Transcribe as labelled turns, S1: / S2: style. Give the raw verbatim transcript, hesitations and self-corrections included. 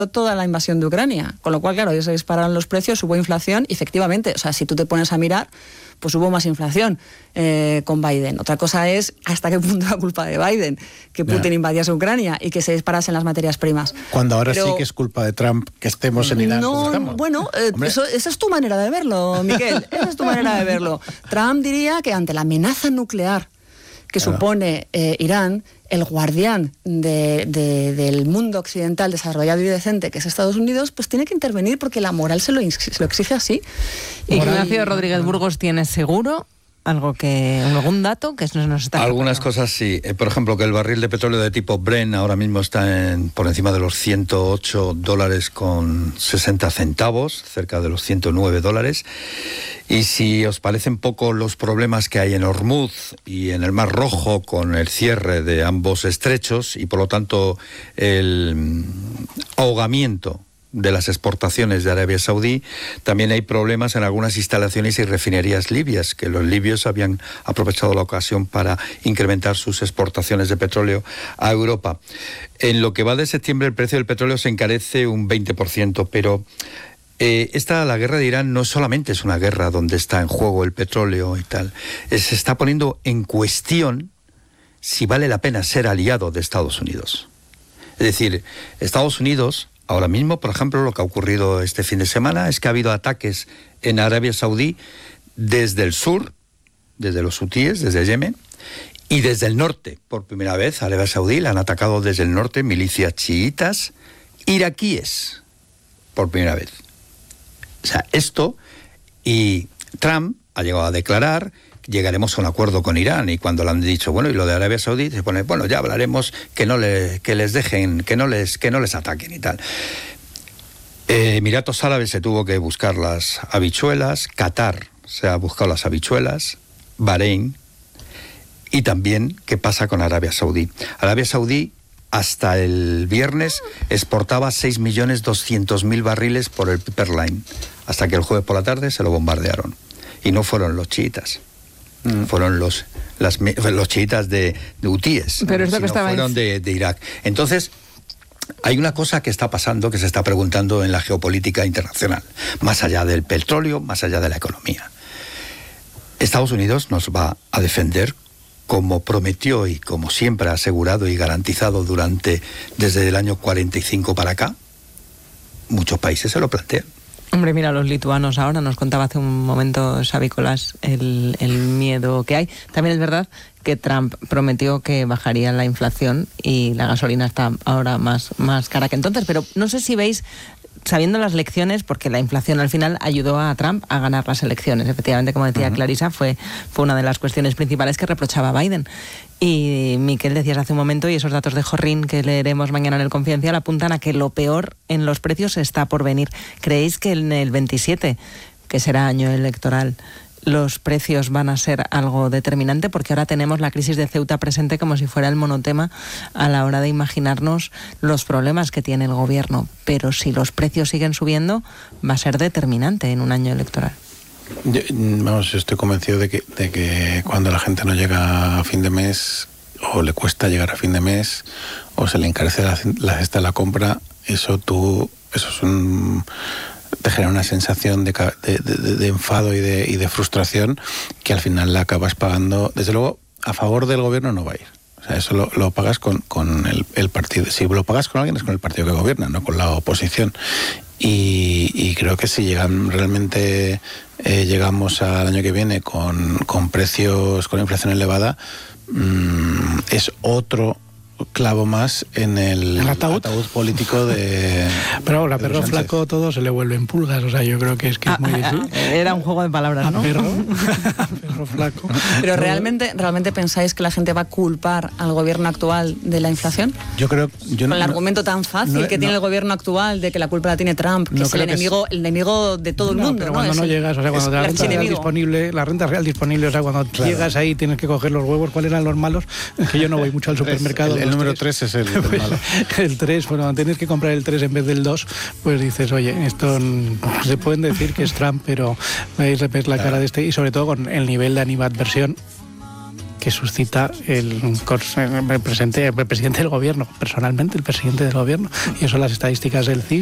S1: toda la invasión de Ucrania, con lo cual, claro, ellos se dispararon los precios, hubo inflación, y efectivamente, o sea, si tú te pones a mirar, pues hubo más inflación eh, con Biden. Otra cosa es hasta qué punto era culpa de Biden que Putin yeah. invadiese Ucrania y que se disparasen las materias primas.
S2: Cuando ahora
S1: Pero,
S2: sí que es culpa de Trump que estemos en Irán.
S1: No, bueno, eh, eso, esa es tu manera de verlo, Miguel, esa es tu manera de verlo. Trump diría que ante la amenaza nuclear que claro. supone eh, Irán, el guardián de, de, del mundo occidental desarrollado y decente, que es Estados Unidos, pues tiene que intervenir porque la moral se lo, se lo exige así.
S3: Ignacio Rodríguez Burgos tiene seguro algo que algún dato que nos, nos está
S4: algunas
S3: preparando.
S4: Cosas sí. Eh, por ejemplo, que el barril de petróleo de tipo Brent ahora mismo está en, por encima de los ciento ocho dólares con sesenta centavos, cerca de los ciento nueve dólares. Y si os parecen poco los problemas que hay en Hormuz y en el Mar Rojo con el cierre de ambos estrechos y por lo tanto el ahogamiento de las exportaciones de Arabia Saudí, también hay problemas en algunas instalaciones y refinerías libias, que los libios habían aprovechado la ocasión para incrementar sus exportaciones de petróleo a Europa. En lo que va de septiembre el precio del petróleo se encarece un veinte por ciento, pero eh, esta, la guerra de Irán no solamente es una guerra donde está en juego el petróleo y tal, se está poniendo en cuestión si vale la pena ser aliado de Estados Unidos. Es decir, Estados Unidos ahora mismo, por ejemplo, lo que ha ocurrido este fin de semana es que ha habido ataques en Arabia Saudí desde el sur, desde los hutíes, desde Yemen, y desde el norte. Por primera vez, a Arabia Saudí la han atacado desde el norte milicias chiitas iraquíes, por primera vez. O sea, esto, y Trump ha llegado a declarar llegaremos a un acuerdo con Irán, y cuando le han dicho, bueno, y lo de Arabia Saudí, se pone, bueno, ya hablaremos, que no le, que les dejen, que no les, que no les ataquen y tal. Eh, Emiratos Árabes se tuvo que buscar las habichuelas, Qatar se ha buscado las habichuelas, Bahrein, y también qué pasa con Arabia Saudí. Arabia Saudí hasta el viernes exportaba seis millones doscientos mil barriles por el pipeline, hasta que el jueves por la tarde se lo bombardearon. Y no fueron los chiitas. Mm. Fueron los las, los chiitas de, de hutíes,
S3: pero es lo que
S4: estaba fueron en... de, de Irak. Entonces, hay una cosa que está pasando, que se está preguntando en la geopolítica internacional, más allá del petróleo, más allá de la economía. Estados Unidos nos va a defender como prometió y como siempre ha asegurado y garantizado durante desde el año cuarenta y cinco para acá. Muchos países se lo plantean.
S3: Hombre, mira, los lituanos ahora, nos contaba hace un momento Xavi Colás el, el miedo que hay. También es verdad que Trump prometió que bajaría la inflación y la gasolina está ahora más, más cara que entonces, pero no sé si veis, sabiendo las lecciones, porque la inflación al final ayudó a Trump a ganar las elecciones. Efectivamente, como decía uh-huh. Clarisa, fue, fue una de las cuestiones principales que reprochaba a Biden. Y Miquel, decías hace un momento, y esos datos de Jorrín que leeremos mañana en el Confidencial apuntan a que lo peor en los precios está por venir. ¿Creéis que en el veintisiete, que será año electoral, los precios van a ser algo determinante? Porque ahora tenemos la crisis de Ceuta presente como si fuera el monotema a la hora de imaginarnos los problemas que tiene el gobierno. Pero si los precios siguen subiendo, va a ser determinante en un año electoral.
S2: Yo, vamos, estoy convencido de que, de que cuando la gente no llega a fin de mes, o le cuesta llegar a fin de mes, o se le encarece la, la cesta de la compra, eso tú, eso es un... te genera una sensación de, de, de, de enfado y de, y de frustración que al final la acabas pagando. Desde luego, a favor del gobierno no va a ir. O sea, eso lo, lo pagas con, con el, el partido. Si lo pagas con alguien es con el partido que gobierna, no con la oposición. Y, y creo que si llegan realmente eh, llegamos al año que viene con, con precios, con inflación elevada, mmm, es otro clavo más en el,
S5: el ataúd?
S2: ataúd político de...
S5: Pero ahora,
S2: de
S5: perro flaco, todo se le vuelven pulgas, o sea, yo creo que es que es
S3: ah,
S5: muy difícil.
S3: Era un juego de palabras, ¿no?
S5: A perro, a perro flaco.
S1: Pero realmente, ¿realmente pensáis que la gente va a culpar al gobierno actual de la inflación?
S2: Yo creo... Yo
S1: Con
S2: no,
S1: el argumento tan fácil
S2: no,
S1: que tiene
S2: no,
S1: el gobierno actual de que la culpa la tiene Trump, que
S2: no
S1: es el enemigo, es... el enemigo de todo el
S5: no,
S1: mundo,
S5: pero
S1: ¿no?
S5: cuando
S1: es
S5: no
S1: el,
S5: llegas, o sea, cuando la renta real disponible, la renta real disponible, o sea, cuando claro. llegas ahí tienes que coger los huevos, ¿cuáles eran los malos? Que yo no voy mucho al supermercado.
S2: El, el número tres es el, el
S5: pues,
S2: malo.
S5: El tres, bueno, cuando tienes que comprar el tres en vez del dos, pues dices, oye, esto se pueden decir que es Trump, pero veis la cara de este, y sobre todo con el nivel de animadversión que suscita el, el, presente, el presidente del gobierno, personalmente el presidente del gobierno. Y eso las estadísticas del C I S